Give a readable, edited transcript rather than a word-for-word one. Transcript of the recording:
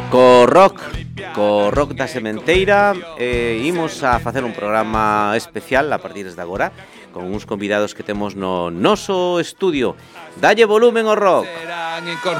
Co rock da Sementeira, imos a facer un programa especial a partir de agora con uns convidados que temos no noso estudio. Dalle volumen ao rock.